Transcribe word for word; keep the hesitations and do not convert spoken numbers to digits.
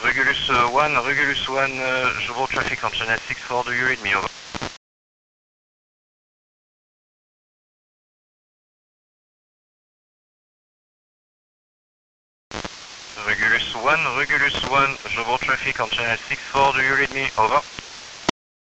Regulus uh, one, Regulus one, uh, Jovo traffic on channel six four, do you read me? Over. Regulus one, Regulus one, Jovo traffic on channel six four, do you read me? Over.